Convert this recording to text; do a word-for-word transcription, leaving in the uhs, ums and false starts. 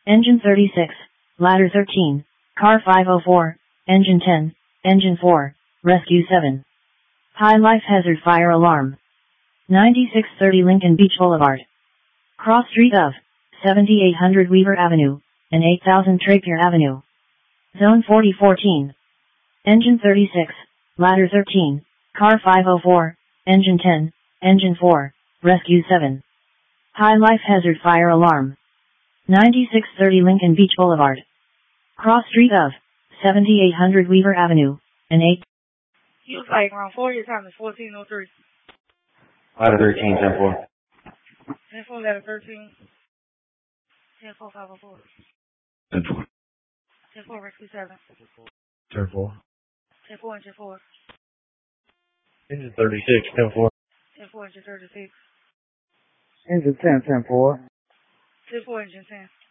Engine thirty-six, Ladder thirteen, Car five oh four, Engine ten, Engine four, Rescue seven. High life hazard fire alarm. ninety-six thirty Lincoln Beach Boulevard. Cross street of seventy-eight hundred Weaver Avenue and eight thousand Trapier Avenue. Zone forty fourteen. Engine thirty-six, Ladder thirteen, Car five oh four, Engine ten, Engine four, Rescue seven. High life hazard fire alarm. ninety-six thirty Lincoln Beach Boulevard. Cross street of seventy-eight hundred Weaver Avenue and eight. You was like around four, your time is fourteen oh three. Ladder thirteen, ten four. ten four, ladder thirteen. ten four, five oh four. ten four. ten four, rescue seven. ten four. ten four, engine four. Engine thirty-six, ten four. ten four, engine thirty-six. Engine ten, ten four. ten four, engine ten.